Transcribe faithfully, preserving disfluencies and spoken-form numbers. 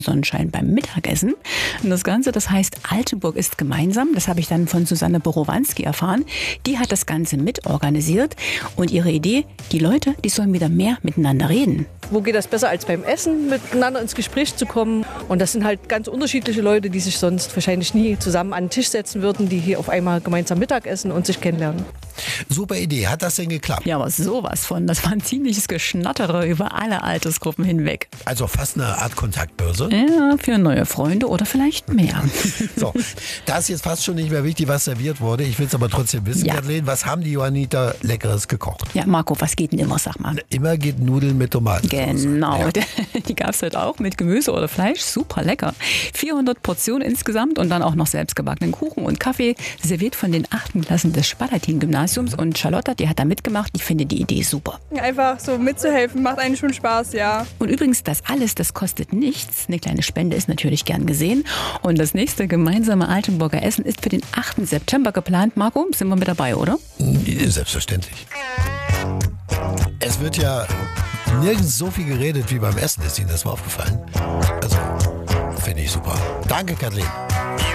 Sonnenschein beim Mittagessen. Und das Ganze, das heißt Altenburg ist gemeinsam. Das habe ich dann von Susanne Borowanski erfahren. Die hat das Ganze mitorganisiert. Und ihre Idee, die Leute, die sollen wieder mehr miteinander reden. Wo geht das besser als beim Essen, miteinander ins Gespräch zu kommen? Und das sind halt ganz unterschiedliche Leute, die sich sonst wahrscheinlich nie zusammen an den Tisch setzen würden, die hier auf einmal gemeinsam Mittag essen und sich kennenlernen. Super Idee. Hat das denn geklappt? Ja, aber sowas von. Das war ein ziemliches Geschnattere über alle Altersgruppen hinweg. Also fast eine Art Kontaktbörse? Ja, für neue Freunde oder vielleicht mehr. So, da ist jetzt fast schon nicht mehr wichtig, was serviert wurde. Ich will es aber trotzdem wissen, Ja. Kathleen, was haben die Johanniter Leckeres gekocht? Ja, Marco, was geht denn immer, sag mal? Immer geht Nudeln mit Tomaten. Genau, Ja. die gab es heute auch mit Gemüse oder Fleisch. Super lecker. vierhundert Portionen insgesamt und dann auch noch selbstgebackenen Kuchen und Kaffee. Serviert von den achten Klassen des Spalatin-Gymnasiums. Und Charlotte, die hat da mitgemacht. Ich finde die Idee super. Einfach so mitzuhelfen, macht eigentlich schon Spaß, ja. Und übrigens, das alles, das kostet nichts. Eine kleine Spende ist natürlich gern gesehen. Und das nächste gemeinsame Altenburger Essen ist für den achten September geplant. Marco, sind wir mit dabei, oder? Selbstverständlich. Es wird ja nirgends so viel geredet wie beim Essen. Ist Ihnen das mal aufgefallen? Also, finde ich super. Danke, Kathleen.